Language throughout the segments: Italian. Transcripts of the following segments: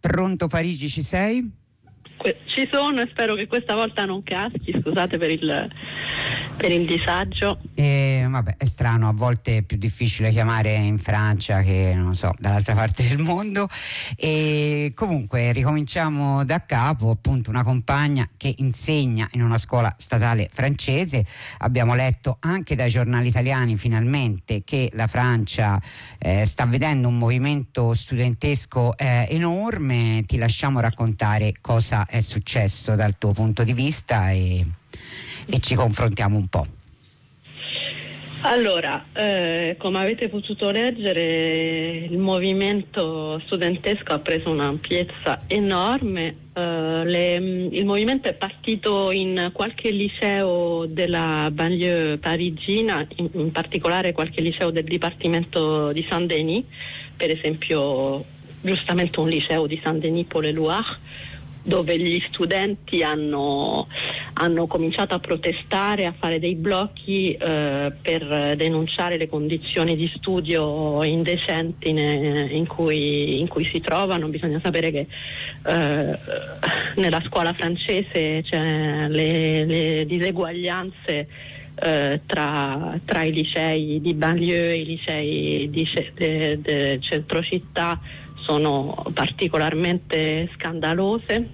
Pronto Parigi, ci sei? Ci sono e spero che questa volta non caschi, scusate per il disagio. Vabbè, è strano, a volte è più difficile chiamare in Francia che, non so, dall'altra parte del mondo. E comunque ricominciamo da capo, appunto una compagna che insegna in una scuola statale francese. Abbiamo letto anche dai giornali italiani finalmente che la Francia sta vedendo un movimento studentesco enorme. Ti lasciamo raccontare cosa è successo dal tuo punto di vista e ci confrontiamo un po'. Allora, come avete potuto leggere, il movimento studentesco ha preso un'ampiezza enorme. Il movimento è partito in qualche liceo della banlieue parigina, in particolare qualche liceo del dipartimento di Saint-Denis, per esempio giustamente un liceo di Saint-Denis-Pont-le-Loire, dove gli studenti hanno cominciato a protestare, a fare dei blocchi per denunciare le condizioni di studio indecenti in cui si trovano. Bisogna sapere che nella scuola francese c'è le diseguaglianze tra i licei di banlieue e i licei di centrocittà sono particolarmente scandalose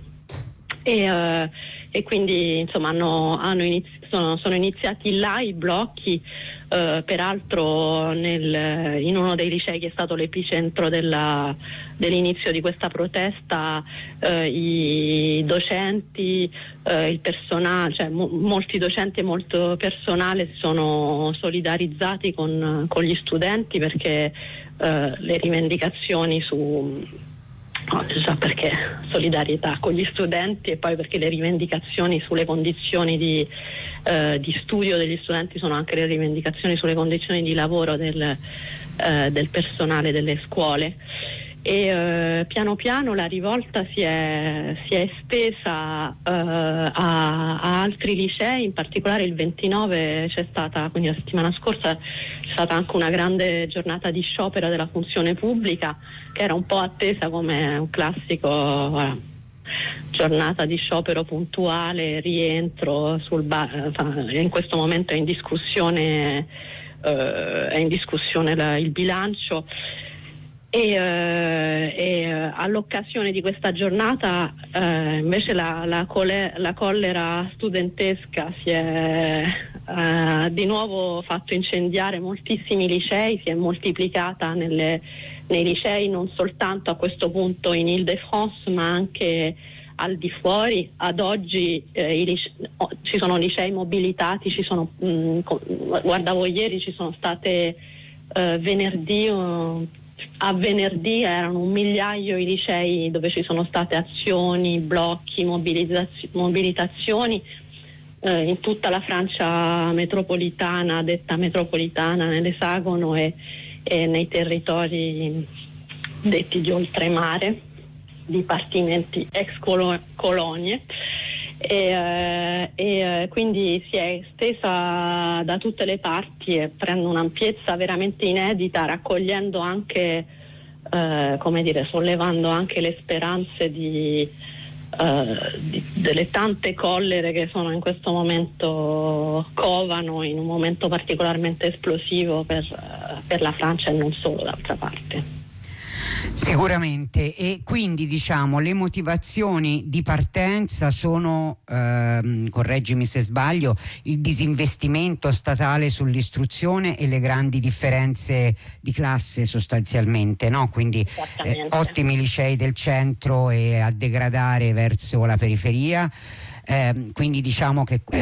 e quindi insomma sono iniziati là i blocchi. Peraltro in uno dei licei che è stato l'epicentro dell'inizio di questa protesta, i docenti, il personale, cioè molti docenti e molto personale si sono solidarizzati con gli studenti perché le rivendicazioni perché solidarietà con gli studenti e poi perché le rivendicazioni sulle condizioni di studio degli studenti sono anche le rivendicazioni sulle condizioni di lavoro del personale delle scuole. E piano piano la rivolta si è estesa a altri licei, in particolare il 29 c'è stata, quindi la settimana scorsa c'è stata anche una grande giornata di sciopero della funzione pubblica, che era un po' attesa come un classico giornata di sciopero puntuale, rientro in questo momento è in discussione il bilancio. E all'occasione di questa giornata invece la collera studentesca si è di nuovo fatto incendiare moltissimi licei, si è moltiplicata nei licei non soltanto a questo punto in Île-de-France ma anche al di fuori. Ad oggi ci sono licei mobilitati, guardavo ieri, ci sono state a venerdì erano 1 migliaio i licei dove ci sono state azioni, blocchi, mobilitazioni in tutta la Francia metropolitana, detta metropolitana, nell'esagono e nei territori detti di oltremare, dipartimenti ex colonie. E quindi si è estesa da tutte le parti e prende un'ampiezza veramente inedita, raccogliendo anche sollevando anche le speranze delle tante collere che sono in questo momento covano in un momento particolarmente esplosivo per la Francia e non solo, d'altra parte. Sicuramente, e quindi diciamo le motivazioni di partenza sono, correggimi se sbaglio, il disinvestimento statale sull'istruzione e le grandi differenze di classe sostanzialmente, no? Quindi ottimi licei del centro e a degradare verso la periferia. Quindi diciamo che